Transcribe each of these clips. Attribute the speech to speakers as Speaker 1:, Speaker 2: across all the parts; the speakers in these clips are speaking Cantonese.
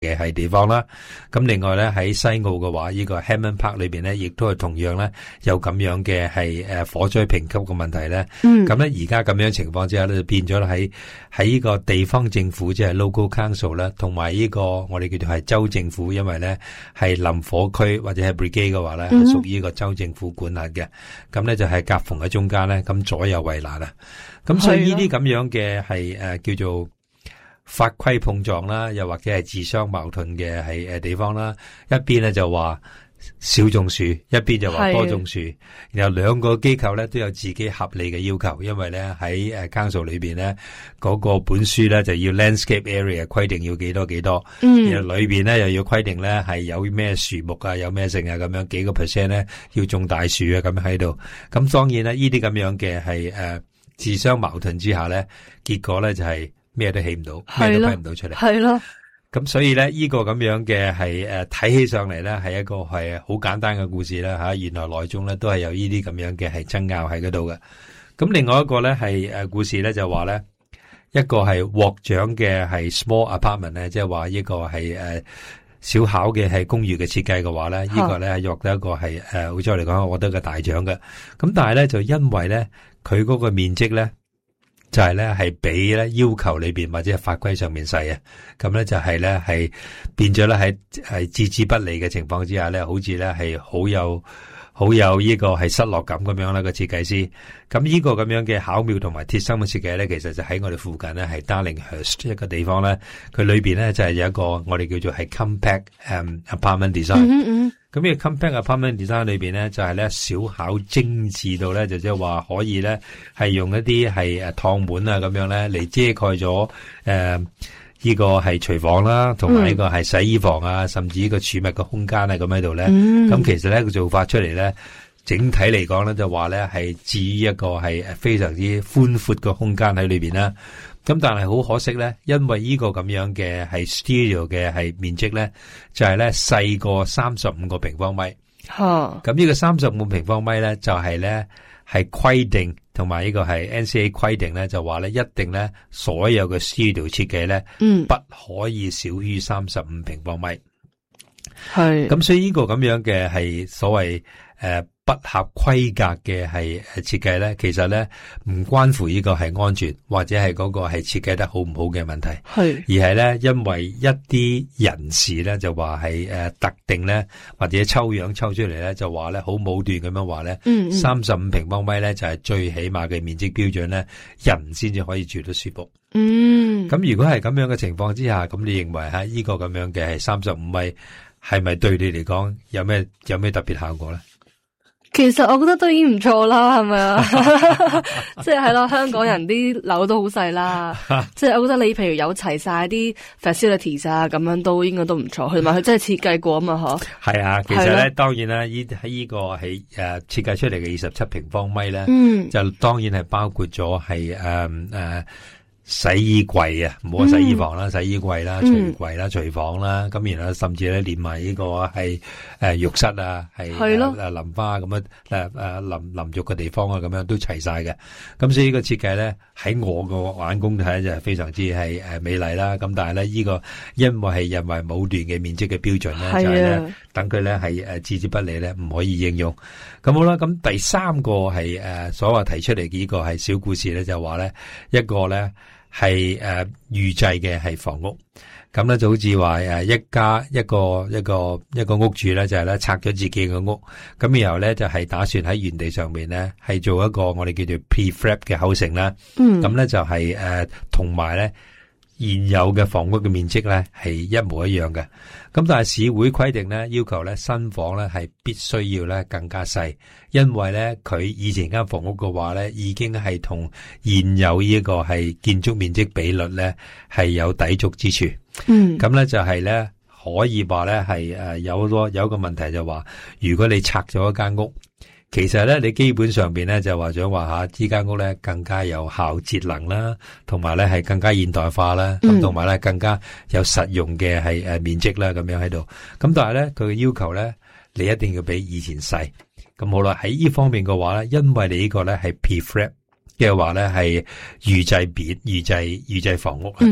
Speaker 1: 嘅係地方啦。咁另外咧喺西澳嘅話，呢個 Hammond Park 裏邊咧，亦都係同樣咧有咁樣嘅係火災評級嘅問題咧。咁咧而家咁樣情況之下咧，就變咗喺呢個地方政府即係 local council 啦，同埋呢個我哋叫做係州政府，因為咧係臨火區或者係 brigade 嘅話咧，係屬於呢個州政府管轄嘅。咁咧就係夾縫喺中間咧，咁左右為難啦。咁所以呢啲咁樣嘅係叫做法規碰撞啦，又或者係自相矛盾嘅係地方啦。一邊咧就話少種樹，一邊就話多種樹，然後兩個機構咧都有自己合理嘅要求，因為咧喺council裏邊咧嗰個本書咧就要 landscape area 規定要幾多幾多，然後裏邊咧又要規定咧係有咩樹木啊，有咩性啊，咁樣幾個 percent 咧要種大樹啊，咁樣喺度。咁當然啦，呢啲咁樣嘅係自相矛盾之下咧，結果咧就係咩都起唔到，咩都批唔到出嚟。係咯。咁所以咧，呢個咁樣嘅係睇起上嚟咧，係一個係好簡單嘅故事啦吓。原來內中咧都係有呢啲咁樣嘅係爭拗喺嗰度嘅。咁另外一個咧係故事咧就話咧，一個係獲獎嘅係 small apartment 咧，即係話呢個係小巧嘅係公寓嘅設計嘅話咧，呢個咧係獲得一個係好似我嚟講，我獲得個大獎嘅。咁但係咧就因為咧佢嗰個面積咧。就係咧，係比咧要求裏邊或者係法規上面細啊，咁咧就係咧係變咗咧係置之不理嘅情況之下咧，好似咧係好有呢個係失落感咁樣啦個設計師。咁呢個咁樣嘅巧妙同埋貼心嘅設計咧，其實就喺我哋附近咧係 Darlinghurst 一個地方咧，佢裏邊咧就係有一個我哋叫做係 compact apartment design。咁呢個 compact apartment design 裏邊咧就係咧小巧精緻到咧就即係話可以咧係用一啲係趟門啊咁樣咧嚟遮蓋咗呢個係廚房啦，同埋呢個係洗衣房啊，甚至呢個儲物嘅空間啊咁喺度咧。咁其實咧個做法出嚟咧，整體嚟講咧就話咧係至於一個係非常之寬闊嘅空間喺裏邊啦。咁但係好可惜咧，因為呢個咁樣嘅係 studio 嘅係面積咧，就係咧細過35個平方米。咁呢個35平方米咧，就係咧係規定，同埋呢個係 NCA 規定咧，就話咧一定咧所有嘅 studio 設計咧，不可以少於35平方米。係。咁所以呢個咁樣嘅係所謂不合規格嘅係設計咧，其實咧唔關乎呢個係安全或者係嗰個係設計得好唔好嘅問題，係而係咧因為一啲人士咧就話係特定咧或者抽樣抽出嚟咧就話咧好武斷咁樣話咧，35平方米咧就係最起碼嘅面積標準咧，人先至可以住得舒服。咁如果係咁樣嘅情況之下，咁你認為喺呢個咁樣嘅係35米係咪對你嚟講有咩特別效果咧？
Speaker 2: 其實我覺得都已經唔錯啦，係咪啊？即係咯，香港人啲樓都好細啦。即係我覺得你譬如有齊晒啲 facilities 啊，咁樣都應該都唔錯。同埋佢真係設計過啊嘛，嗬。係啊，
Speaker 1: 其實咧當然啦，喺呢個係設計出嚟嘅27平方米咧，就當然係包括咗係洗衣櫃啊，唔好話洗衣房啦，洗衣櫃啦、櫥櫃啦、廚房啦，咁然後甚至咧連埋呢個係浴室啊，係淋花咁淋浴嘅地方啊，咁樣都齊晒嘅。咁所以呢個設計咧喺我個眼光睇就係非常之係美麗啦。咁但係咧呢個因為係人為武斷嘅面積嘅標準咧，就係咧等佢咧係置之不理咧，唔可以應用。咁好啦，咁第三個係所謂提出嚟嘅呢個係小故事咧，就話咧一個咧。係預製嘅係房屋，咁咧就好似話一個屋主咧就係咧拆咗自己嘅屋，咁然後咧就係打算喺原地上面咧係做一個我哋叫做 prefab 嘅 housing 啦，咁咧就係同埋咧現有嘅房屋嘅面積咧係一模一樣嘅，咁但係市會規定咧要求咧新房咧係必須要咧更加細，因為咧佢以前間房屋嘅話咧已經係同現有呢個係建築面積比率咧係有抵觸之處。咁咧就係咧可以話咧係有一個問題就話，如果你拆咗一間屋。其實咧，你基本上邊咧就話想話吓，呢間屋咧更加有效節能啦，同埋咧係更加現代化啦，咁同埋咧更加有實用嘅係面積啦，咁樣喺度。咁但係咧佢嘅要求咧，你一定要比以前細。咁好啦，喺呢方面嘅話咧，因為你呢個咧係 prefab 嘅話咧係預製房屋啊。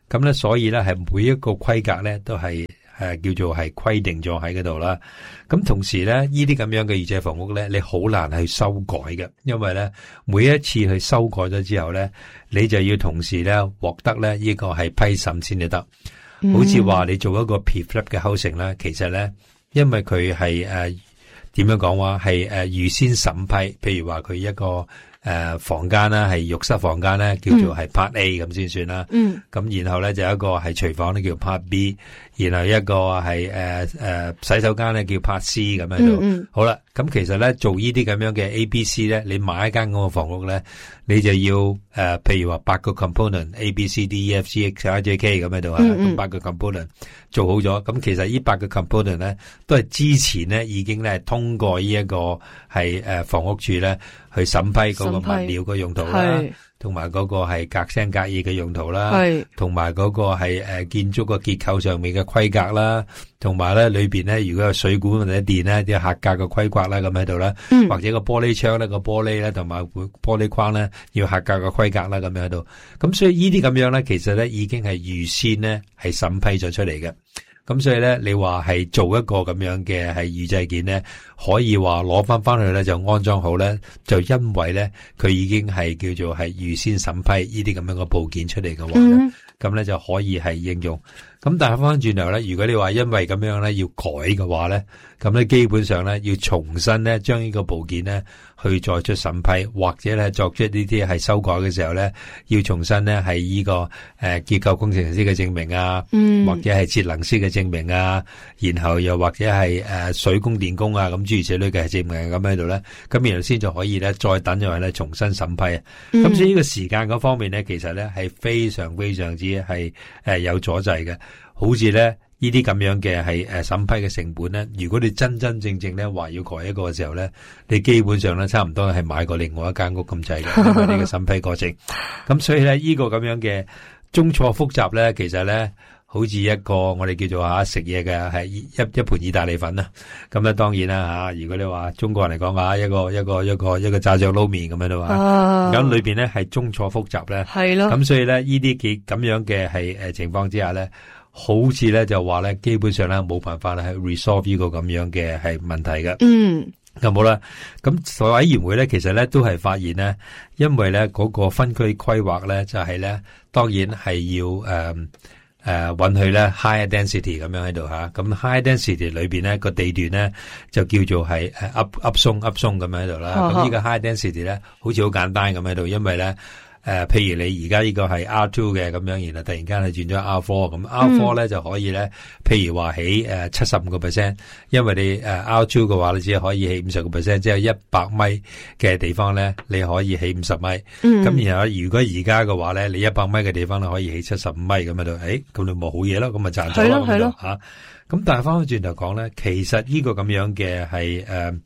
Speaker 1: 咁咧所以咧係每一個規格咧都係叫做係規定咗喺嗰度啦。咁同時咧呢啲咁樣嘅預製房屋咧，你好難去修改嘅，因為咧每一次去修改咗之後咧，你就要同時咧獲得咧呢個係批審先至得。好似話你做一個 prefab 嘅 housing 咧，其實咧因為佢係點樣講話係預先審批，譬如話佢一個房間啦，係浴室房間咧，叫做係 Part A 咁先算啦。咁然後咧就有一個係廚房咧叫 Part B， 然後一個係洗手間咧叫 Part C 咁喺度。好啦，咁其實咧做呢啲咁樣嘅 A、B、C 咧，你買一間咁嘅房屋咧，你就要譬如話8個 component A、B、C、D、E、F、G、H、I、J、K 咁喺度啊，咁8個 component 做好咗。咁其實呢8個 component 咧，都係之前咧已經咧通過呢一個係房屋署咧去審批嗰個物料嘅用途啦，同埋嗰個係隔聲隔熱嘅用途啦，同埋嗰個係建築個結構上面嘅規格啦，同埋咧裏邊咧如果有水管或者電咧啲合格嘅規格啦咁喺度啦，或者個玻璃窗咧個玻璃咧同埋玻璃框咧要合格嘅規格啦咁樣喺度。咁所以呢啲咁樣咧，其實咧已經係預先咧係審批咗出嚟嘅。咁所以咧，你話係做一個咁樣嘅係預製件咧，可以話攞翻去咧就安裝好咧，就因為咧佢已經係叫做係預先審批呢啲咁樣嘅部件出嚟嘅話咧，咁咧就可以係應用。咁但係翻轉頭咧，如果你話因為咁樣咧要改嘅話咧，咁咧基本上咧要重新咧將呢個部件咧去再出審批，或者咧作出呢啲係修改嘅時候咧，要重新咧係呢個結構工程師嘅證明啊，或者係節能師嘅證明啊，然後又或者係水工電工啊咁諸如此類嘅證明咁喺度咧，咁然後先就可以咧再等咗咧重新審批。咁所以呢個時間嗰方面咧，其實咧係非常非常之係有阻滯嘅。好似咧呢啲咁樣嘅係審批嘅成本咧，如果你真真正正咧話要改一個嘅時候咧，你基本上咧差唔多係買過另外一間屋咁滯嘅，因為呢個審批過程。咁所以咧呢個咁樣嘅中錯複雜咧，其實咧好似一個我哋叫做食嘢嘅係一盤意大利粉啦。咁咧當然啦如果你話中國人嚟講一個炸醬撈麵咁樣都話，咁裏邊咧係中錯複雜咧，係咯。咁所以咧呢啲咁樣嘅係情況之下咧，好似咧就話咧，基本上咧冇辦法咧係 resolve 呢個咁樣嘅係問題嘅。咁好啦，咁委員會咧其實咧都係發現咧，因為咧嗰個分區規劃咧就係咧，當然係要允許咧 high density 咁樣喺度吓。咁 high density 裏邊咧個地段咧就叫做係噏鬆咁樣喺度啦。咁呢個 high density 咧好似好簡單咁喺度，因為咧譬如你而家呢個係 R2 嘅咁樣，然後突然間係轉咗 R4， 咁 R4 咧就可以咧，譬如話起75%，因為你R2 嘅話，你只係可以起50%，即係100米嘅地方咧，你可以起50米。咁然後如果而家嘅話咧，你100米嘅地方咧可以起75米咁喺度，咁你冇好嘢咯，咁咪賺咗咯，係咯吓。咁但係翻返轉頭講咧，其實呢個咁樣嘅係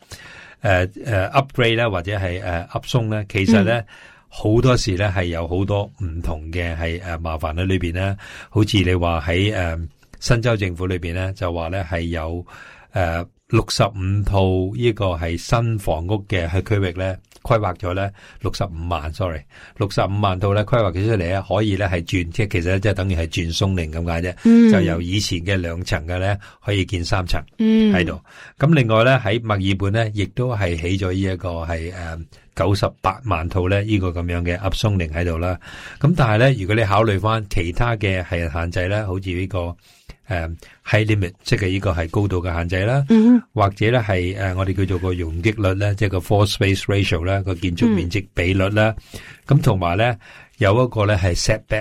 Speaker 1: upgrade 咧，或者係噏鬆咧，其實咧。好多時咧係有好多唔同嘅係麻煩喺裏邊咧，好似你話喺新州政府裏邊咧就話咧係有65套呢個係新房屋嘅喺區域咧規劃咗咧65萬套咧規劃咗出嚟咧，可以咧係轉，即係其實即係等於係轉鬆令咁解啫，就由以前嘅2層嘅咧可以建3層喺度。咁另外咧喺墨爾本咧亦都係起咗呢一個係98萬套咧呢個咁樣嘅噏鬆令喺度啦。咁但係咧如果你考慮翻其他嘅係限制咧，好似呢個high limit， 即係呢個係高度嘅限制啦，或者咧係我哋叫做個容積率咧，即係個 floor space ratio 啦，個建築面積比率啦。咁同埋咧有一個咧係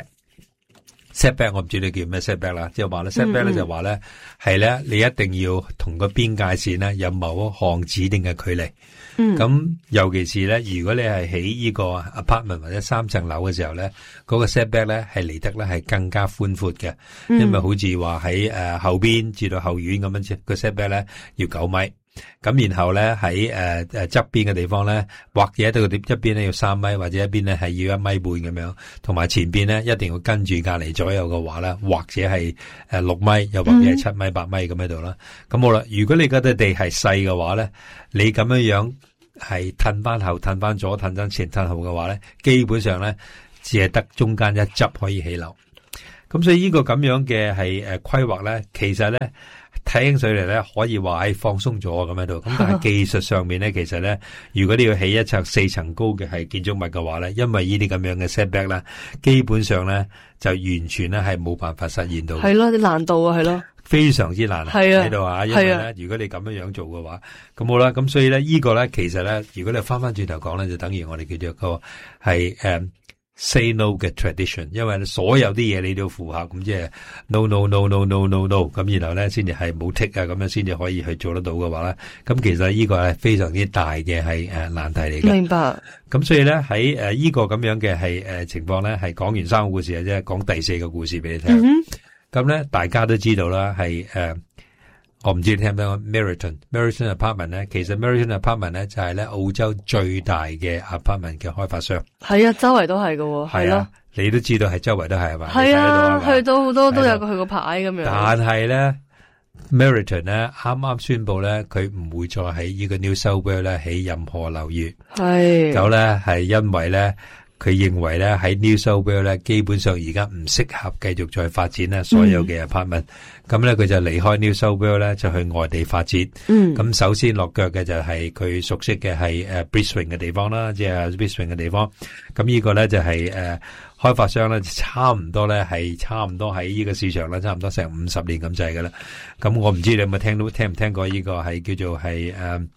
Speaker 1: setback，我唔知你叫咩 setback 啦，即係話咧 setback 咧就話咧係咧你一定要同個邊界線咧有某一項指定嘅距離。咁尤其是咧，如果你係起呢個 apartment 或者3層樓嘅時候咧，嗰個 setback 咧係嚟得咧係更加寬闊嘅，因為好似話喺後邊至到後院咁樣，個 setback 咧要9米。咁然後咧喺側邊嘅地方咧，或者一邊咧要3米，或者一邊咧係要1米半咁樣，同埋前邊咧一定要跟住隔籬左右嘅話咧，或者係6米，又或者係7米、8米咁喺度啦。咁好啦，如果你嗰笪地係細嘅話咧，你咁樣係褪翻後、褪翻左、褪翻前、褪後嘅話咧，基本上咧只係得中間一執可以起樓。 咁所以呢個咁樣嘅係規劃咧，其實咧睇起上嚟咧可以話係放鬆咗咁喺度。咁但係技術上面咧，其實咧，如果你要起一層4層高嘅係建築物嘅話咧，因為呢啲咁樣嘅 setback 咧，基本上咧就完全咧係冇辦法實現到。
Speaker 2: 係咯，啲難度啊，係咯。非
Speaker 1: 常之難喺度啊，因為咧，如果你咁樣做嘅話，咁好啦，咁所以咧，呢個咧，其實咧，如果你翻翻轉頭講咧，就等於我哋叫做個係say no 嘅 tradition， 因為所有啲嘢你都要符合，咁即係 no，咁然後咧先至係冇 tick 啊，咁樣先至可以去做得到嘅話咧，咁其實呢個係非常之大嘅係難題嚟嘅。
Speaker 2: 明白。咁
Speaker 1: 所以咧喺呢個咁樣嘅係情況咧，係講完3個故事嘅啫，講第4個故事俾你聽。咁咧，大家都知道啦，係我唔知你聽唔聽過 Meriton Apartment 咧，其實 Meriton Apartment 咧就係咧澳洲最大嘅 apartment 嘅開發商。係啊，周圍都係㗎，係咯。你都知道係周圍都係嘛？係啊，去到好多都有佢個牌咁樣。但係咧 ，Meriton 咧啱啱宣布咧，佢唔會再喺呢個 New South Wales 咧起任何樓宇。係。咁咧係因為咧。佢認為咧喺 New South Wales 咧，基本上而家唔適合繼續再發展咧所有嘅 apartment。咁咧佢就離開 New South Wales 咧，就去外地發展。咁首先落腳嘅就係佢熟悉嘅係Brisbane 嘅地方啦，即係 Brisbane 嘅地方。咁呢個咧就係開發商咧，差唔多喺呢個市場咧，差唔多成50年咁滯㗎啦。咁我唔知你有冇聽唔聽過呢個係叫做係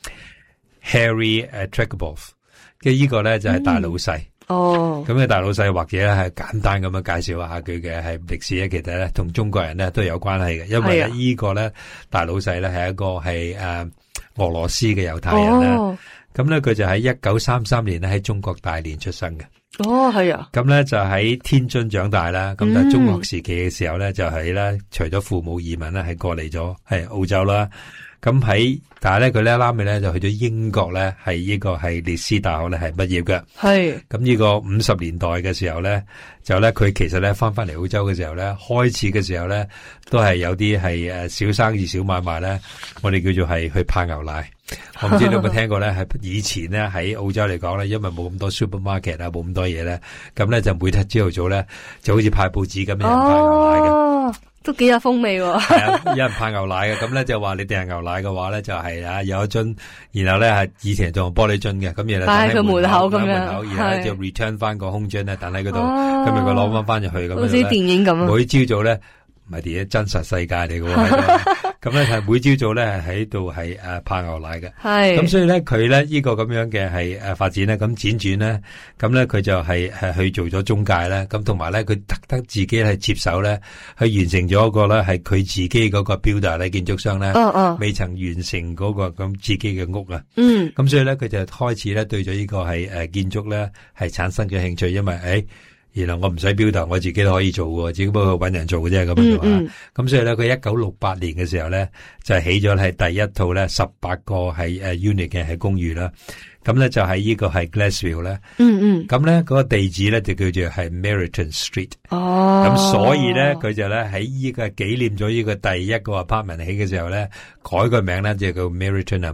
Speaker 1: Harry Tragubov 嘅呢個咧就係大老細。咁嘅大老細或者係簡單咁樣介紹下佢嘅係歷史咧，其實咧同中國人咧都有關係嘅，因為呢個咧大老細咧係一個係俄羅斯嘅猶太人啦。咁咧佢就喺1933年咧喺中國大連出生嘅。係啊。咁咧就喺天津長大啦。咁但係中學時期嘅時候咧就係咧除咗父母移民咧係過嚟咗係澳洲啦。但係咧佢呢一啱嘅咧就去咗英國咧，係呢個係列斯大學咧係畢業嘅。係。咁呢個50年代嘅時候咧，就咧佢其實咧翻嚟澳洲嘅時候咧，開始嘅時候咧都係有啲係小生意小買賣咧，我哋叫做係去派牛奶。我唔知你有冇聽過咧？係以前咧喺澳洲嚟講咧，因為冇咁多 supermarket 啊，冇咁多嘢咧，咁咧就每日朝頭早咧就好似派報紙咁樣派牛奶嘅。都幾有風味喎。係啊，有人派牛奶嘅，咁咧就話你訂牛奶嘅話咧就係有一樽，然後咧係以前仲玻璃樽嘅，咁然後擺喺佢門口咁樣，然後咧就 return 翻個空樽咧，等喺嗰度，咁咪佢攞翻入去咁樣。好似電影咁。每朝早咧唔係電影，真實世界嚟嘅喎。咁咧係每朝早咧係喺度係派牛奶嘅。係。咁所以咧佢咧呢個咁樣嘅係發展咧，咁輾轉咧，咁咧佢就係去做咗中介咧，咁同埋咧佢特登自己係接手咧，去完成咗一個咧係佢自己嗰個 builder 咧建築商咧，未曾完成嗰個咁自己嘅屋啊。咁所以咧佢就開始咧對咗呢個係建築咧係產生咗興趣，因為原來我唔使builder，我自己都可以做嘅，只不過搵人做嘅啫咁樣啊。咁所以咧，佢1968年嘅時候咧，就起咗係第一套咧18個係unit 嘅係公寓啦。咁咧就喺呢個係 Glassville 咧。咁咧嗰個地址咧就叫做係 Meriton Street。咁所以咧佢就咧喺呢個紀念咗呢個第一個 apartment 起嘅時候咧，改個名咧就叫 Meriton